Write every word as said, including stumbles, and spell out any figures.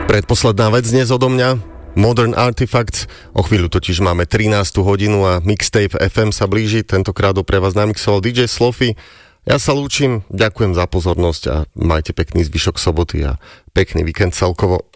Predposledná vec dnes odo mňa, Modern Artifacts. O chvíľu totiž máme trinástu hodinu a Mixtape ef em sa blíži. Tentokrát pre vás namixoval dý džej Slofy. Ja sa lúčim, ďakujem za pozornosť a majte pekný zvyšok soboty a pekný víkend celkovo.